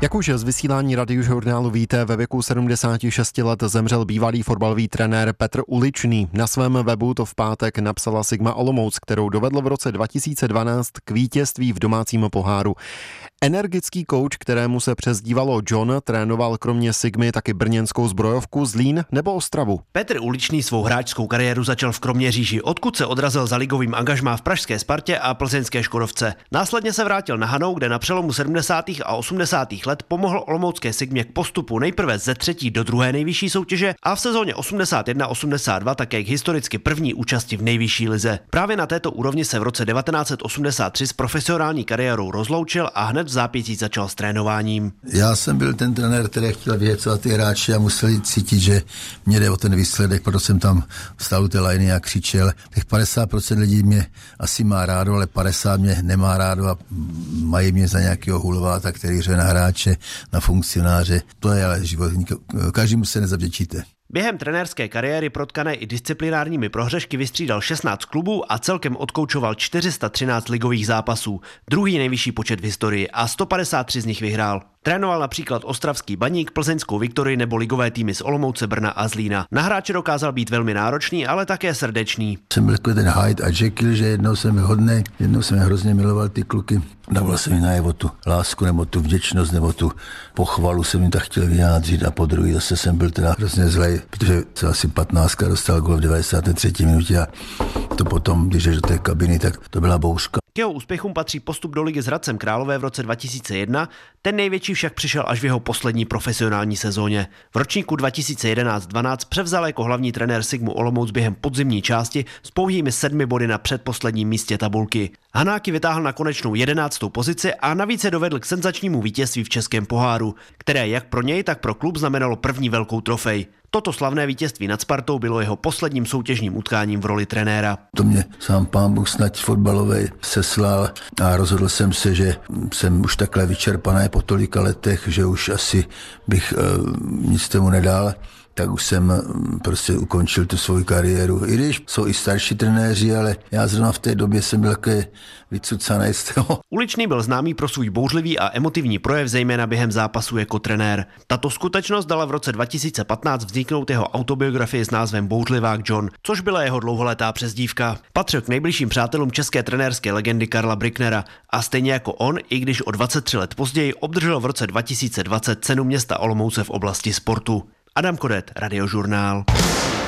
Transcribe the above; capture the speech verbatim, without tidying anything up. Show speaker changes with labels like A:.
A: Jak už z vysílání Radiožurnálu víte, ve věku sedmdesáti šesti let zemřel bývalý fotbalový trenér Petr Uličný. Na svém webu to v pátek napsala Sigma Olomouc, kterou dovedl v roce dva tisíce dvanáct k vítězství v domácím poháru. Energický kouč, kterému se přezdívalo John, trénoval kromě Sigmy taky brněnskou Zbrojovku, Zlín nebo Ostravu.
B: Petr Uličný svou hráčskou kariéru začal v Kroměříži, odkud se odrazil za ligovým angažmá v pražské Spartě a plzeňské Škodovce. Následně se vrátil na Hanou, kde na přelomu sedmdesátých a osmdesátých let pomohl olomoucké Sigmě k postupu nejprve ze třetí do druhé nejvyšší soutěže a v sezóně osmdesát jedna osmdesát dva také k historicky první účasti v nejvyšší lize. Právě na této úrovni se v roce devatenáct set osmdesát tři s profesionální kariérou rozloučil a hned v zápětí začal s trénováním.
C: Já jsem byl ten trenér, který chtěl vyhecovat ty hráči a museli cítit, že mě jde o ten výsledek, proto jsem tam vstal u té lajny a křičel. Těch padesát procent lidí mě asi má rádo, ale padesát procent mě nemá rádo a mají mě za nějakého hulváta, který hře na hráče, na funkcionáře. To je ale život. Každému se nezavděčíte.
B: Během trenérské kariéry protkané i disciplinárními prohřešky vystřídal šestnáct klubů a celkem odkoučoval čtyři sta třináct ligových zápasů, druhý nejvyšší počet v historii, a sto padesát tři z nich vyhrál. Trénoval například ostravský Baník, plzeňskou Viktorii nebo ligové týmy z Olomouce, Brna a Zlína. Na hráče dokázal být velmi náročný, ale také srdečný.
C: Jsem byl takový ten Hyde a Jekyll, že jednou jsem byl hodnej, jednou jsem hrozně miloval ty kluky. Dával jsem mi najevo tu lásku nebo tu vděčnost nebo tu pochvalu jsem jim tak chtěl vyjádřit a po druhý zase jsem byl teda hrozně zlej, protože se asi patnáctka dostal gól v devadesáté třetí minutě a to potom, když jdeš do té kabiny, tak to byla bouřka.
B: K jeho úspěchům patří postup do ligy s Hradcem Králové v roce dva tisíce jedna, ten největší však přišel až v jeho poslední profesionální sezóně. V ročníku dva tisíce jedenáct dvanáct převzal jako hlavní trenér Sigmu Olomouc během podzimní části s pouhými sedmi body na předposledním místě tabulky. Hanáky vytáhl na konečnou jedenáctou pozici a navíc se dovedl k senzačnímu vítězství v českém poháru, které jak pro něj, tak pro klub znamenalo první velkou trofej. Toto slavné vítězství nad Spartou bylo jeho posledním soutěžním utkáním v roli trenéra.
C: To mě sám pán Bůh snad fotbalovej seslal a rozhodl jsem se, že jsem už takhle vyčerpaný po tolika letech, že už asi bych uh, nic tomu nedal. Tak už jsem prostě ukončil tu svou kariéru. I když jsou i starší trenéři, ale já zrovna v té době jsem byl takový vycucaný z toho.
B: Uličný byl známý pro svůj bouřlivý a emotivní projev, zejména během zápasu jako trenér. Tato skutečnost dala v roce dva tisíce patnáct vzniknout jeho autobiografii s názvem Bouřlivák John, což byla jeho dlouholetá přezdívka. Patřil k nejbližším přátelům české trenérské legendy Karla Brücknera a stejně jako on, i když o dvacet tři let později, obdržel v roce dva tisíce dvacet cenu města Olomouce v oblasti sportu. Adam Kodet, Radiožurnál.